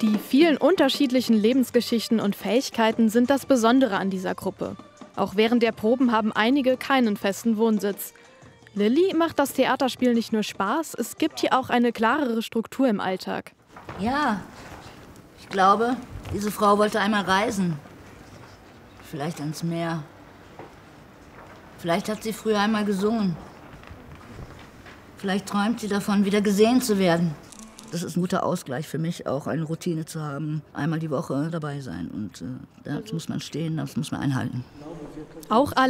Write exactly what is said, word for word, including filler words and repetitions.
Die vielen unterschiedlichen Lebensgeschichten und Fähigkeiten sind das Besondere an dieser Gruppe. Auch während der Proben haben einige keinen festen Wohnsitz. Lilly macht das Theaterspiel nicht nur Spaß, es gibt hier auch eine klarere Struktur im Alltag. Ja, ich glaube, diese Frau wollte einmal reisen. Vielleicht ans Meer. Vielleicht hat sie früher einmal gesungen. Vielleicht träumt sie davon, wieder gesehen zu werden. Das ist ein guter Ausgleich für mich, auch eine Routine zu haben. Einmal die Woche dabei sein. Und äh, das muss man stehen, das muss man einhalten. Auch